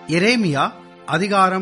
எரேமியா அதிகாரம்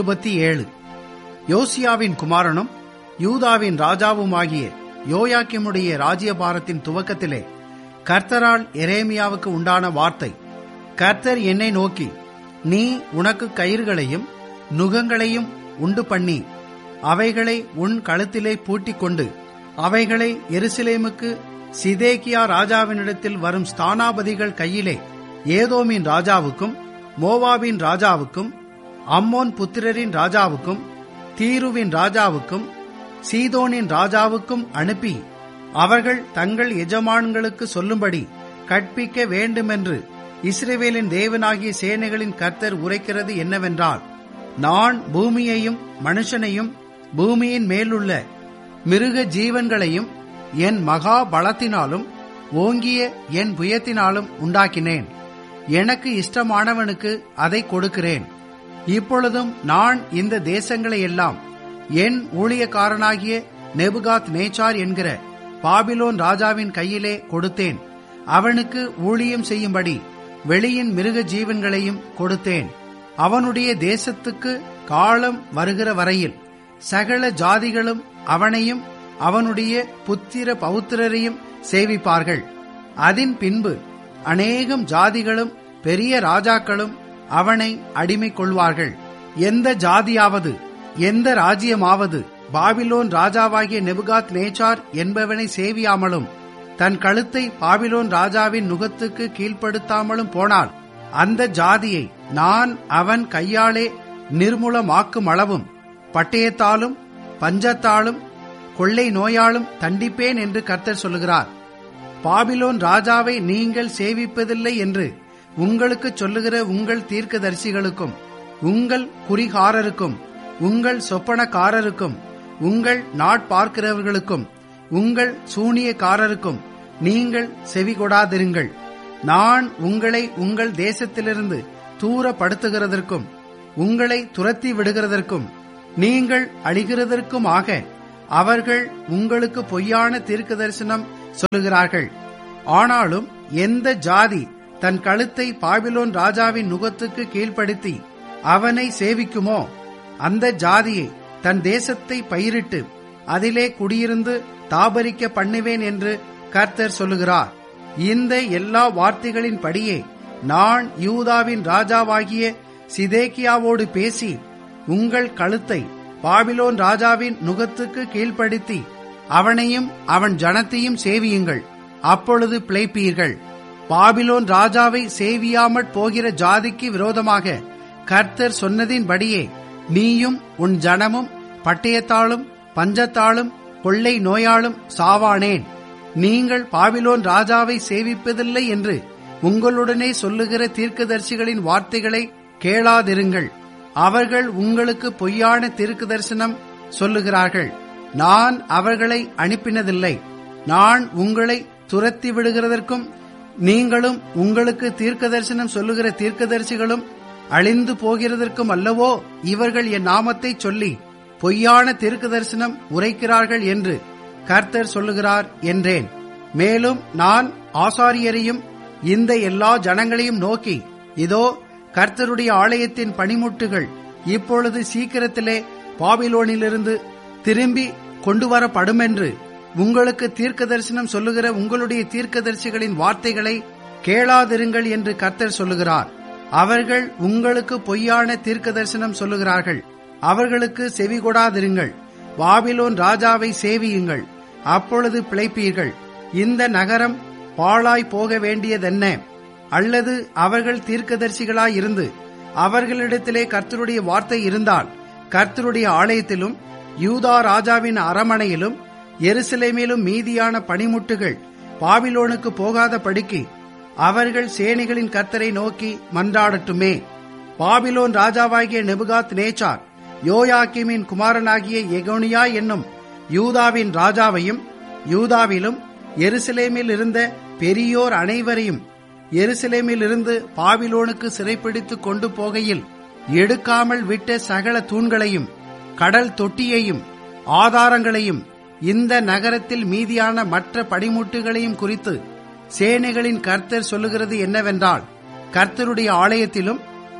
27. யோசியாவின் குமாரனும் யூதாவின் ராஜாவுமாகிய யோயாக்கிமுடைய ராஜ்யபாரத்தின் துவக்கத்திலே கர்த்தரால் எரேமியாவுக்கு உண்டான வார்த்தை. கர்த்தர் என்னை நோக்கி, நீ உனக்கு கயிறுகளையும் நுகங்களையும் உண்டு பண்ணி அவைகளை உன் கழுத்திலே பூட்டிக் கொண்டு அவைகளை எருசலேமுக்கு சிதேக்கியா ராஜாவினிடத்தில் வரும் ஸ்தானாபதிகள் கையிலே ஏதோமின் ராஜாவுக்கும் மோவாபின் ராஜாவுக்கும் அம்மோன் புத்திரரின் ராஜாவுக்கும் தீருவின் ராஜாவுக்கும் சீதோனின் ராஜாவுக்கும் அனுப்பி அவர்கள் தங்கள் எஜமான்களுக்கு சொல்லும்படி கற்பிக்க வேண்டுமென்று இஸ்ரவேலின் தேவனாகிய சேனைகளின் கர்த்தர் உரைக்கிறது என்னவென்றால், நான் பூமியையும் மனுஷனையும் பூமியின் மேலுள்ள மிருக ஜீவன்களையும் என் மகா பலத்தினாலும் ஓங்கிய என் புயத்தினாலும் உண்டாக்கினேன். எனக்கு இஷ்டமானவனுக்கு அதை கொடுக்கிறேன். இப்பொழுதும் நான் இந்த தேசங்களை எல்லாம் என் ஊழியக்காரனாகிய நேபுகாத் நேச்சார் என்கிற பாபிலோன் ராஜாவின் கையிலே கொடுத்தேன். அவனுக்கு ஊழியம் செய்யும்படி வெளியின் மிருக ஜீவன்களையும் கொடுத்தேன். அவனுடைய தேசத்துக்கு காலம் வருகிற வரையில் சகல ஜாதிகளும் அவனையும் அவனுடைய புத்திர பௌத்திரரையும் சேவிப்பார்கள். அதன் பின்பு அநேகம் ஜாதிகளும் பெரிய ராஜாக்களும் அவனை அடிமை கொள்வார்கள். எந்த ஜாதியாவது எந்த ராஜ்யமாவது பாபிலோன் ராஜாவாகிய நேபுகாத் நேச்சார் என்பவனை சேவியாமலும் தன் கழுத்தை பாபிலோன் ராஜாவின் நுகத்துக்கு கீழ்ப்படுத்தாமலும் போனால் அந்த ஜாதியை நான் அவன் கையாலே நிர்மூலமாக்கும் அளவும் பட்டயத்தாலும் பஞ்சத்தாலும் கொள்ளை நோயாலும் தண்டிப்பேன் என்று கர்த்தர் சொல்லுகிறார். பாபிலோன் ராஜாவை நீங்கள் சேவிப்பதில்லை என்று உங்களுக்கு சொல்லுகிற உங்கள் தீர்க்கதரிசிகளுக்கும் உங்கள் குறிகாரருக்கும் உங்கள் சொப்பனக்காரருக்கும் உங்கள் நாட்பார்க்கிறவர்களுக்கும் உங்கள் சூனியக்காரருக்கும் நீங்கள் செவிகொடாதிருங்கள். நான் உங்களை உங்கள் தேசத்திலிருந்து தூரப்படுத்துகிறதற்கும் உங்களை துரத்தி விடுகிறதற்கும் நீங்கள் அழிகிறதற்குமாக அவர்கள் உங்களுக்கு பொய்யான தீர்க்க தரிசனம் சொல்லுகிறார்கள். ஆனாலும் எந்த ஜாதி தன் கழுத்தை பாபிலோன் ராஜாவின் நுகத்துக்கு கீழ்ப்படுத்தி அவனை சேவிக்குமோ அந்த ஜாதியை தன் தேசத்தை பயிரிட்டு அதிலே குடியிருந்து தாபரிக்க பண்ணுவேன் என்று கர்த்தர் சொல்லுகிறார். இந்த எல்லா வார்த்தைகளின் படியே நான் யூதாவின் ராஜாவாகிய சிதேக்கியாவோடு பேசி உங்கள் கழுத்தை பாபிலோன் ராஜாவின் நுகத்துக்கு கீழ்ப்படுத்தி அவனையும் அவன் ஜனத்தையும் சேவியுங்கள், அப்பொழுது பிழைப்பீர்கள். பாபிலோன் ராஜாவை சேவியாமற் போகிற ஜாதிக்கு விரோதமாக கர்த்தர் சொன்னதின்படியே நீயும் உன் ஜனமும் பட்டயத்தாலும் பஞ்சத்தாலும் கொள்ளை நோயாலும் சாவானேன். நீங்கள் பாபிலோன் ராஜாவை சேவிப்பதில்லை என்று உங்களுடனே சொல்லுகிற தீர்க்கதரிசிகளின் வார்த்தைகளை கேளாதிருங்கள். அவர்கள் உங்களுக்கு பொய்யான தீர்க்க தரிசனம் சொல்லுகிறார்கள். நான் அவர்களை அனுப்பினதில்லை. நான் உங்களை துரத்தி விடுகிறதற்கும் நீங்களும் உங்களுக்கு தீர்க்க தரிசனம் சொல்லுகிற தீர்க்கதரிசிகளும் அழிந்து போகிறதற்கும் அல்லவோ இவர்கள் என் நாமத்தை சொல்லி பொய்யான தீர்க்க தரிசனம் உரைக்கிறார்கள் என்று கர்த்தர் சொல்லுகிறார் என்றேன். மேலும் நான் ஆசாரியரையும் இந்த எல்லா ஜனங்களையும் நோக்கி, இதோ கர்த்தருடைய ஆலயத்தின் பணிமுட்டுகள் இப்பொழுது சீக்கிரத்திலே பாபிலோனிலிருந்து திரும்பி கொண்டு வரப்படுமென்று உங்களுக்கு தீர்க்க தரிசனம் சொல்லுகிற உங்களுடைய தீர்க்கதரிசிகளின் வார்த்தைகளை கேளாதிருங்கள் என்று கர்த்தர் சொல்லுகிறார். அவர்கள் உங்களுக்கு பொய்யான தீர்க்க தரிசனம் சொல்லுகிறார்கள். அவர்களுக்கு செவிகொடாதிருங்கள். பாபிலோன் ராஜாவை சேவியுங்கள், அப்பொழுது பிழைப்பீர்கள். இந்த நகரம் பாழாய் போக வேண்டியதென்ன? அல்லது அவர்கள் தீர்க்கதரிசிகளாயிருந்து அவர்களிடத்திலே கர்த்தருடைய வார்த்தை இருந்தால் கர்த்தருடைய ஆலயத்திலும் யூதா ராஜாவின் அரமனையிலும் எருசலேமிலும் மீதியான பணிமுட்டுகள் பாபிலோனுக்கு போகாத படிக்கு அவர்கள் சேனைகளின் கர்த்தரை நோக்கி மன்றாடட்டுமே. பாபிலோன் ராஜாவாகிய நேபுகாத் நேச்சார் யோயாக்கிமின் குமாரனாகிய எகோனியா என்னும் யூதாவின் ராஜாவையும் யூதாவிலும் எருசலேமில் இருந்த பெரியோர் அனைவரையும் எருசலேமில் இருந்து பாபிலோனுக்கு சிறைப்பிடித்து கொண்டு போகையில் எடுக்காமல் விட்ட சகல தூண்களையும் கடல் தொட்டியையும் ஆதாரங்களையும் இந்த நகரத்தில் மீதியான மற்ற படிமுட்டுகளையும் குறித்து சேனைகளின் கர்த்தர் சொல்லுகிறது என்னவென்றால், கர்த்தருடைய ஆலயத்திலும்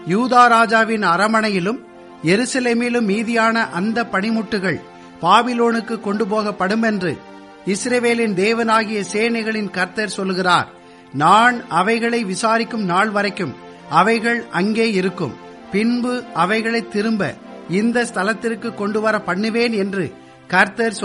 யூதா ராஜாவின் அரமனையிலும் எருசலேமிலும் மீதியான அந்த பணிமுட்டுகள் பாபிலோனுக்கு கொண்டு போகப்படும் என்று இஸ்ரவேலின் தேவனாகிய சேனைகளின் கர்த்தர் சொல்லுகிறார். நான் அவைகளை விசாரிக்கும் நாள் வரைக்கும் அவைகள் அங்கே இருக்கும். பின்பு அவைகளை திரும்ப இந்த ஸ்தலத்திற்கு கொண்டு வர பண்ணுவேன் என்று கர்த்தர்